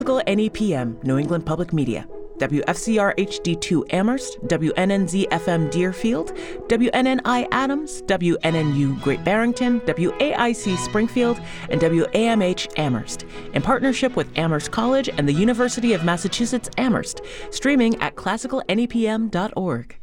NEPM, New England Public Media. WFCR HD2 Amherst, WNNZ FM Deerfield, WNNI Adams, WNNU Great Barrington, WAIC Springfield, and WAMH Amherst, in partnership with Amherst College and the University of Massachusetts Amherst, streaming at classicalnepm.org.